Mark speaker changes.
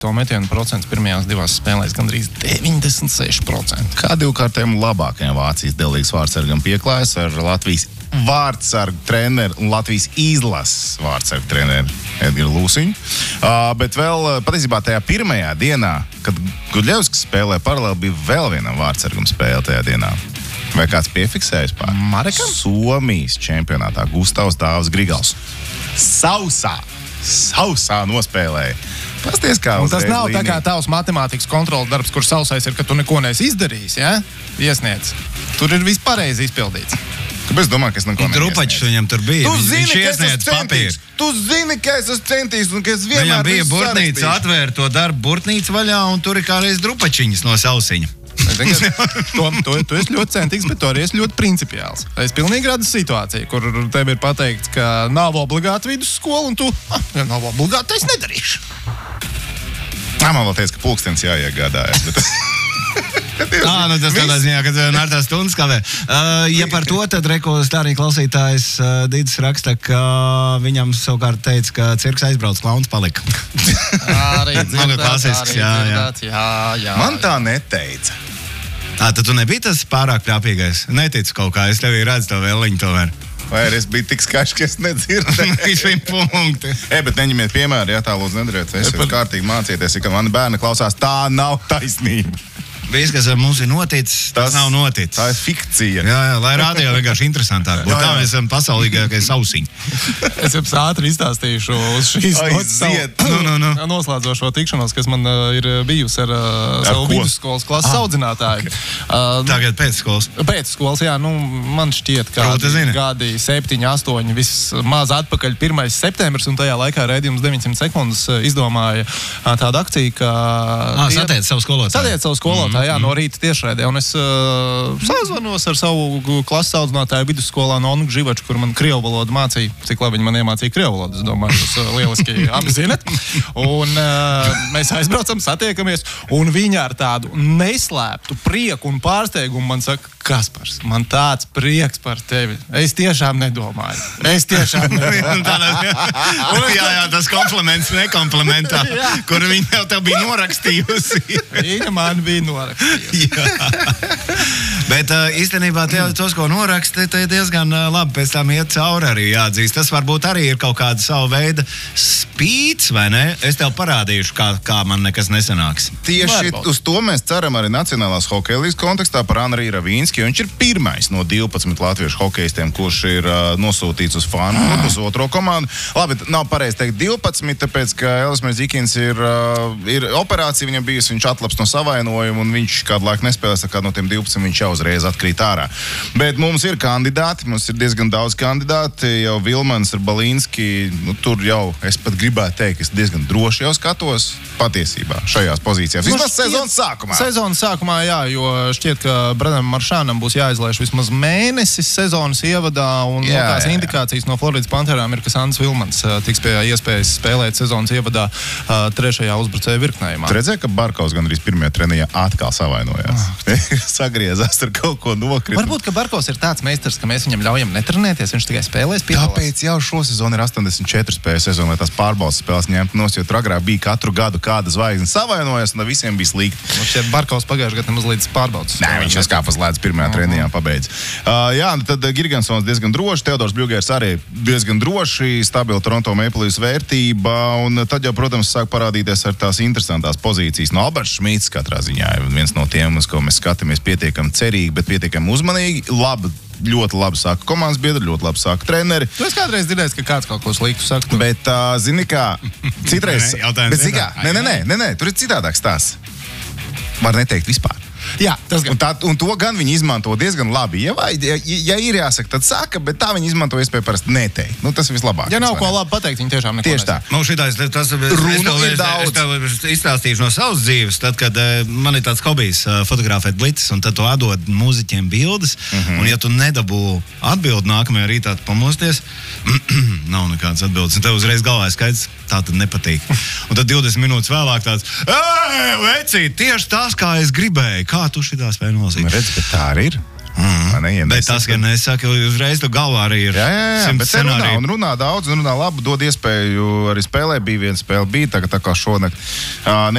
Speaker 1: to metienu procents pirmajās divās spēlēs gandrīz 96%.
Speaker 2: Kā divkārtējiem labākajiem Vācijas delīgas vārdsargam pieklājas ar Latvijas vārdsargu treneru un Latvijas izlases vārdsargu treneru Edgars Lūsiņu. Bet vēl patiesībā tajā pirmajā dienā, kad Gudļevskis spēlē paralēli, bija vēl vienam vārdsargam spēle tajā dienā. Vai kāds piefiksējas pār?
Speaker 1: Marekam?
Speaker 2: Somijas čempionātā Gustavs Dāvis Grigals. Sausā nospēlēja. Pasties, kā
Speaker 1: un tas nav tā kā tavs matemātikas kontrola darbs, kur sausais ir, ka tu neko neesi izdarījis, ja? Iesniedz. Tur ir viss pareizi izpildīts.
Speaker 2: Kāpēc domā, ka es neko neiesniedzu?
Speaker 3: Drupačs viņam tur bija. Viņš iesniedz papīru.
Speaker 2: Tu zini, ka es esmu centījis un ka es vienmēr
Speaker 3: viņam bija burtnīca, atvēra to darbu burtnīcu vaļā un tur ir kādreiz drupačiņas no sausiņa.
Speaker 1: Tu esi ļoti centīgs, bet tu arī esi ļoti principiāls. Es pilnīgi redzu situāciju, kur tev ir pateikts, ka nav obligāti vidusskola, un tu, ja nav obligāti, es nedarīšu.
Speaker 2: Man vēl teica, ka pulkstenis jāiegādājas, bet...
Speaker 3: Tas tādā ziņā, kad ar tās stundas kavē. Ja par to, tad rekos tā arī klausītājs Dīdis raksta, ka viņam savukārt teica, ka cirks aizbrauc, klauns palika.
Speaker 1: Arī dzirdēts, jā.
Speaker 2: Man tā neteica.
Speaker 3: Tad tu nebija tas pārāk prāpīgais? Neticu kaut kā, es tevī redzu to vēliņu tomēr.
Speaker 2: Vai arī es biju tik skaļš, ka es nedzirdēju?
Speaker 3: Visiem punkti.
Speaker 2: Bet neņemiet piemēru, ja tā lūdzu nedariet. Es jau kārtīgi mācieties, ka mani bērni klausās, tā nav taisnība.
Speaker 3: Viss, kas ar mums ir noticis, tas nav noticis.
Speaker 2: Tā ir fikcija.
Speaker 3: Jā, lai radio vienkārši interesantāk būtu. Tā mēs esam pasaulīgākais sausiņi.
Speaker 1: Es jums ātri izstāstīšu uz šīs noslēdzošo tikšanos, kas man ir bijusi ar savu vidusskolas klases audzinātāju.
Speaker 3: Tagad pēcskolas.
Speaker 1: Pēcskolas, jā, man šķiet, ka gadi 7, 8, vismaz atpakaļ 1. septembris, un tajā laikā raidījums 900 sekundes izdomāja tādu akciju, ka...
Speaker 3: Satiec savu skolotāju.
Speaker 1: Jā, no rīta tiešraidē. Un es sazvanos ar savu klases audzinātāju vidusskolā Nonu Gživaču, kur man krievu valodu mācīja. Cik labi viņi man iemācīja krievu valodu, es domāju, jūs lieliski apzinat. Un mēs aizbraucam, satiekamies, un viņa ar tādu neslēptu prieku un pārsteigumu man saka, Kaspars, man tāds prieks par tevi. Es tiešām nedomāju.
Speaker 3: Jā, tas kompliments nekomplementā, kur viņa jau tev bija norakstījusi.
Speaker 1: Viņa man bija norakstījusi.
Speaker 3: Bet īstenībā tos, ko noraksti, te diezgan labi pēc tam iet cauri arī jāatzīst. Tas varbūt arī ir kaut kāda savu veidu spīts, vai ne? Es tev parādīšu, kā man nekas nesanāks.
Speaker 2: Tieši uz to mēs ceram arī Nacionālās hokeja līgas kontekstā par Anriju Ravīnski, jo viņš ir pirmais no 12 latviešu hokejistiem, kurš ir nosūtīts uz fanu, uz otro komandu. Labi, nav pareizi teikt 12, tāpēc, ka Elis Merzikins ir operācija viņam bijusi, viņš atlaps no savainojuma, un viņš kādu laiku nespēlēs, kā no tiem 12 viņš jau uzreiz atkrīt ārā. Bet mums ir kandidāti, mums ir diezgan daudz kandidāti, jau Vilmans ar Balīnski, tur jau, es pat gribētu teikt, es diezgan droši jau skatos patiesībā šajās pozīcijās. Vismaz sezonas sākumā.
Speaker 1: Sezonas sākumā, jā, jo šķiet, ka Brenam Maršānam būs jāizlaiž vismaz mēnesis sezonas ievadā, un tās indikācijas no Floridas Panterām ir, ka Sandis Vilmans tiks pie iespējas spēlēt sezonas ievadā 3. uzbrucēju virknējumā.
Speaker 2: Tu redzēji, ka Barkovs gandrīz pirmajā treniņā atkal savainojās. Sagriezās ar kaut ko nokrīt.
Speaker 1: Varbūt, ka Barkovs ir tāds meistars, ka mēs viņam ļaujam netrenēties, viņš tikai spēlēs piedalās.
Speaker 2: Tāpēc jau šo sezonu ir 84 spēļu sezonu, lai tās pārbaudas spēles ņemt nos, jo tur agrāk bija katru gadu kāda zvaigzne savainojas, un visiem bija slikti.
Speaker 1: Šķiet, Barkovs pagājušajā gadā līdz pārbaudas.
Speaker 2: Nē, viņš skāpās lēdz pirmajā treniņā pabeidz. Jā, tad Girgensons diezgan droši, Teodors Bļugērs arī diezgan droši, stabila Toronto Maple Leafs vērtība, un tad jau, protams, sāk parādīties ar tās interesantās pozīcijas. No Alberts Šmīts katrā ziņā ir viens no tiem, uz ko mēs skatāmies pietiekami cerīgi, bet pietiekami uzmanīgi. Ļoti labi saka komandas biedri, ļoti labi saka treneri.
Speaker 1: Tu esi kādreiz dzirdējis, ka kāds kaut ko sliktu saka?
Speaker 2: Bet, zini kā, citreiz... Nē, tur ir citādāks stāsts. Var neteikt vispār.
Speaker 1: Jā, tas gan.
Speaker 2: Un to gan viņi izmanto diezgan labi. Ja ir jāsaka, tad saka, bet tā viņi izmanto iespēju parasti neteikt. Tas ir vislabāk.
Speaker 1: Ja nav ko labi pateikt, viņi tiešām neko
Speaker 2: tieši tā.
Speaker 3: Es tev izstāstīšu no savas dzīves, tad, kad man ir tāds hobijs fotografēt blicis, un tad tu atdod mūziķiem bildes, un ja tu nedabū atbildi nākamajā rītā pamosties, nav nekādas atbildes, un tev uzreiz galvā skaidrs, tā tad nepatīk. Un tad 20 minūtes vēlāk tāds, vecīt, tieši tās, kā es gribēju. Kā tu šitā spēju nolasīt?
Speaker 2: Redz, bet tā arī ir.
Speaker 3: Bet tas, ka nesaka, uzreiz tu galvā arī ir.
Speaker 2: Jā, bet te runā daudz, runā labi, dod iespēju arī spēlēt. Bija viena spēle, tā kā šonakt.